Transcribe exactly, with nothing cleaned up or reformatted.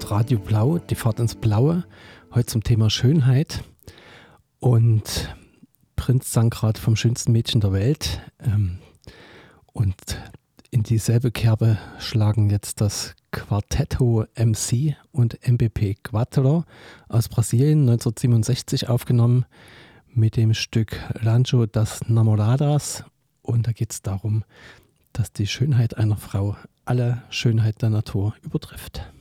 hört Radio Blau, die Fahrt ins Blaue. Heute zum Thema Schönheit. Und Prinz sang gerade vom schönsten Mädchen der Welt. Und in dieselbe Kerbe schlagen jetzt das Quartetto M C und M B P Quattro aus Brasilien, neunzehnhundertsiebenundsechzig aufgenommen, mit dem Stück Rancho das Namoradas. Und da geht es darum, dass die Schönheit einer Frau alle Schönheit der Natur übertrifft.